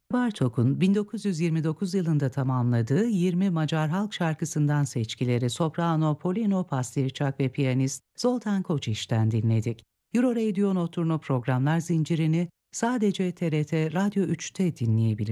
Bartók'un 1929 yılında tamamladığı 20 Macar halk şarkısından seçkileri soprano Polino Pastırçak ve piyanist Zoltán Kocsis'ten dinledik. Euro Radio Nocturno programlar zincirini sadece TRT Radyo 3'te dinleyebilirsiniz.